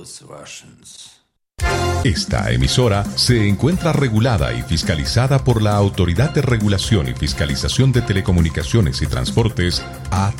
Esta emisora se encuentra regulada y fiscalizada por la Autoridad de Regulación y Fiscalización de Telecomunicaciones y Transportes,